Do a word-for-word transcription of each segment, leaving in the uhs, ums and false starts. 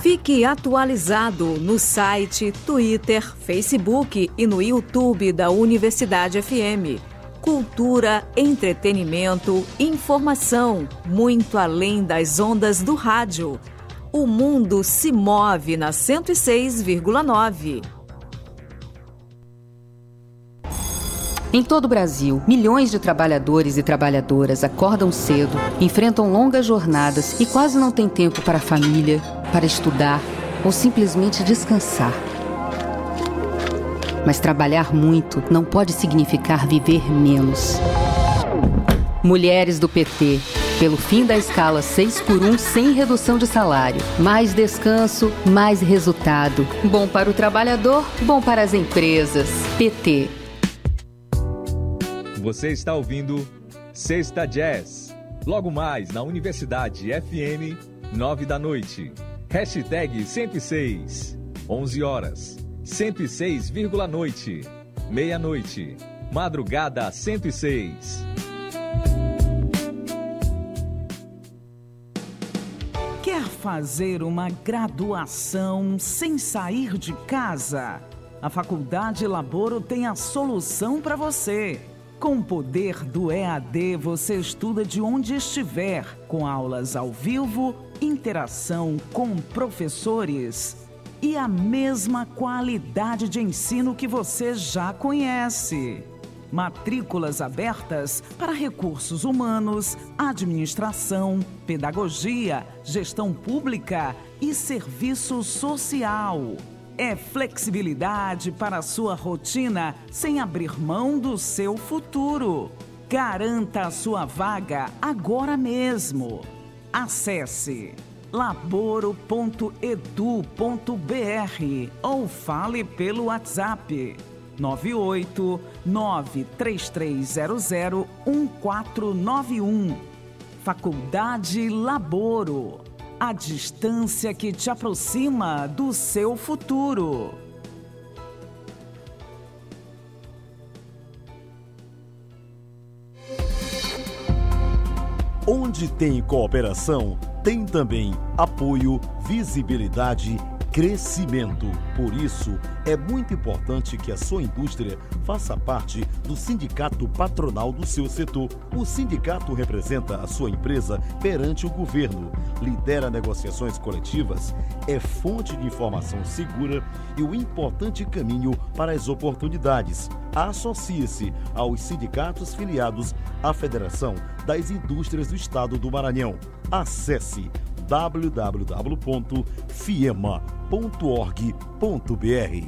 Fique atualizado no site, Twitter, Facebook e no YouTube da Universidade F M. Cultura, entretenimento, informação, muito além das ondas do rádio. O mundo se move na cento e seis vírgula nove. Em todo o Brasil, milhões de trabalhadores e trabalhadoras acordam cedo, enfrentam longas jornadas e quase não têm tempo para a família, para estudar ou simplesmente descansar. Mas trabalhar muito não pode significar viver menos. Mulheres do P T, pelo fim da escala seis por um sem redução de salário. Mais descanso, mais resultado. Bom para o trabalhador, bom para as empresas. P T. Você está ouvindo Sexta Jazz. Logo mais na Universidade F M, nove da noite. Hashtag cento e seis. onze horas. cento e seis, noite. Meia-noite. Madrugada cento e seis. Quer fazer uma graduação sem sair de casa? A Faculdade Laboro tem a solução para você. Com o poder do E A D, você estuda de onde estiver, com aulas ao vivo, interação com professores e a mesma qualidade de ensino que você já conhece. Matrículas abertas para recursos humanos, administração, pedagogia, gestão pública e serviço social. É flexibilidade para a sua rotina sem abrir mão do seu futuro. Garanta a sua vaga agora mesmo. Acesse laboro ponto edu ponto br ou fale pelo WhatsApp nove oito nove três três zero zero um quatro nove um. Faculdade Laboro. A distância que te aproxima do seu futuro. Onde tem cooperação, tem também apoio, visibilidade, crescimento. Por isso, é muito importante que a sua indústria faça parte do sindicato patronal do seu setor. O sindicato representa a sua empresa perante o governo, lidera negociações coletivas, é fonte de informação segura e o importante caminho para as oportunidades. Associe-se aos sindicatos filiados à Federação das Indústrias do Estado do Maranhão. Acesse w w w ponto fiema ponto org ponto br.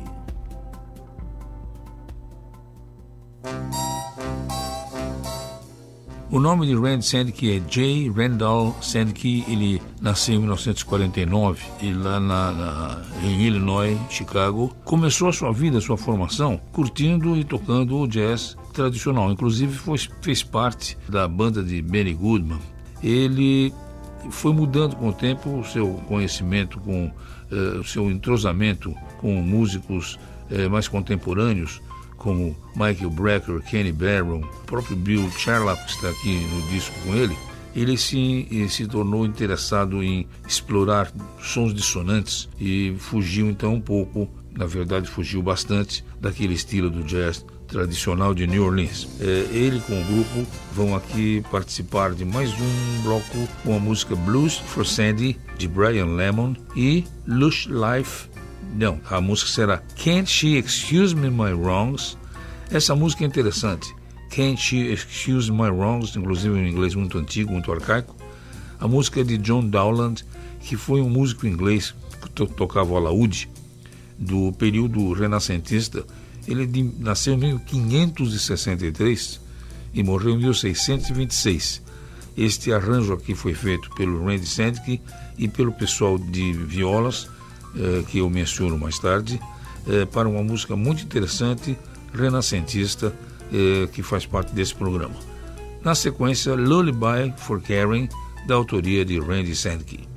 O nome de Rand Sandke é J. Randall Sandke. Ele nasceu em mil novecentos e quarenta e nove e lá na, na, em Illinois, Chicago. Começou a sua vida, a sua formação, curtindo e tocando o jazz tradicional. Inclusive foi, fez parte da banda de Benny Goodman. Ele foi mudando com o tempo o seu conhecimento, com uh, o seu entrosamento com músicos uh, mais contemporâneos, como Michael Brecker, Kenny Barron, o próprio Bill Charlap, que está aqui no disco com ele. Ele se, ele se tornou interessado em explorar sons dissonantes e fugiu então um pouco, na verdade fugiu bastante, daquele estilo do jazz tradicional de New Orleans. É, ele com o grupo vão aqui participar de mais um bloco com a música Blues for Sandy, de Brian Lemon, e Lush Life. Não, a música será Can't She Excuse Me My Wrongs. Essa música é interessante. Can't She Excuse My Wrongs, inclusive em inglês muito antigo, muito arcaico. A música é de John Dowland, que foi um músico inglês que to- tocava o alaúde do período renascentista. Ele de, nasceu em mil quinhentos e sessenta e três e morreu em mil seiscentos e vinte e seis. Este arranjo aqui foi feito pelo Randy Sandke e pelo pessoal de violas, eh, que eu menciono mais tarde, eh, para uma música muito interessante, renascentista, eh, que faz parte desse programa. Na sequência, Lullaby for Karen, da autoria de Randy Sandke.